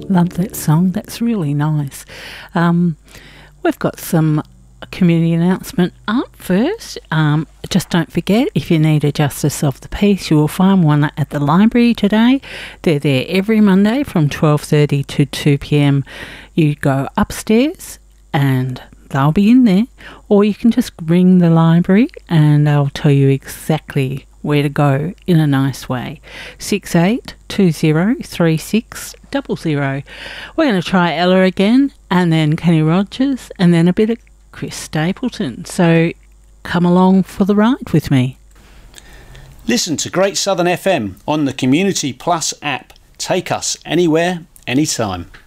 Love that song. That's really nice. We've got some community announcement up first. Just don't forget, if you need a Justice of the Peace, you will find one at the library today. They're there every Monday from 12:30 to 2 p.m. You go upstairs and they'll be in there, or you can just ring the library and they'll tell you exactly where to go in a nice way. 68203600. We're going to try Ella again, and then Kenny Rogers, and then a bit of Chris Stapleton. So come along for the ride with me. Listen to Great Southern FM on the Community Plus app. Take us anywhere, anytime.